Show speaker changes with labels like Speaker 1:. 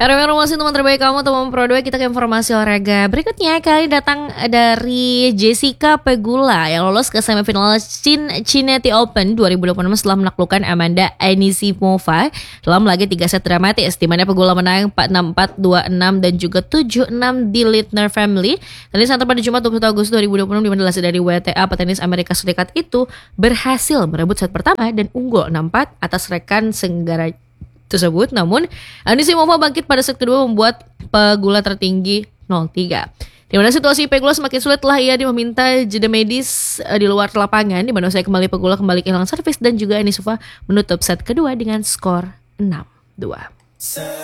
Speaker 1: RW Masih teman terbaik kamu, teman Pro 2. Kita ke informasi olahraga berikutnya. Kali datang dari Jessica Pegula yang lolos ke semifinal Cincinnati Open 2026 setelah menaklukkan Amanda Anisimova dalam laga 3 set dramatis, di mana Pegula menang 4-6, 4-2-6 dan juga 7-6 di Littner Family. Tenis antar pada Jumat 20 Agustus 2026 di mana dilansir dari WTA, petenis Amerika Serikat itu berhasil merebut set pertama dan unggul 6-4 atas rekan Senggara tersebut. Namun Anisimova bangkit pada set kedua membuat Pegula tertinggi 0-3. Di mana situasi Pegula semakin sulit setelah ia meminta jeda medis di luar lapangan, di mana usai Pegula kembali kehilangan servis dan juga Anisimova menutup set kedua dengan skor 6-2.